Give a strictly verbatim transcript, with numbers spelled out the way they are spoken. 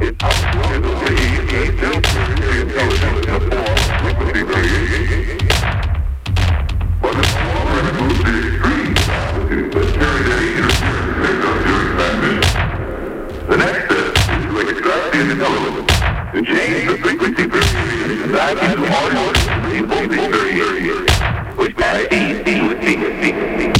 To change the frequency back into audio, people